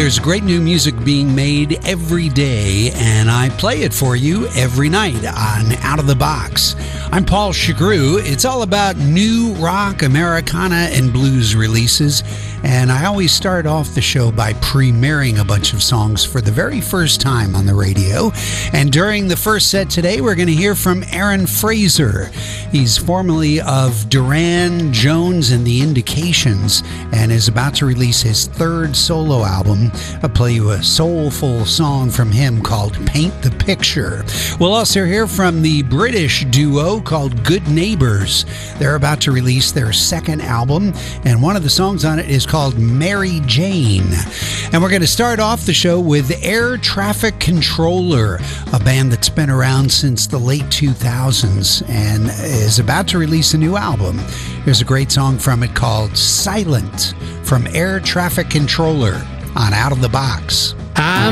There's great new music being made every day, and I play it for you every night on Out of the Box. I'm Paul Chagru. It's all about new rock, Americana, and blues releases, and I always start off the show by premiering a bunch of songs for the very first time on the radio. And during the first set today, we're going to hear from Aaron Fraser. He's formerly of Duran, Jones, and the Indications, and is about to release his third solo album. I'll play you a soulful song from him called Paint the Picture. We'll also hear from the British duo called Good Neighbors. They're about to release their second album, and one of the songs on it is called Mary Jane. And we're going to start off the show with Air Traffic Controller, a band that's been around since the late 2000s and is about to release a new album. Here's a great song from it called Silent from Air Traffic Controller on Out of the Box.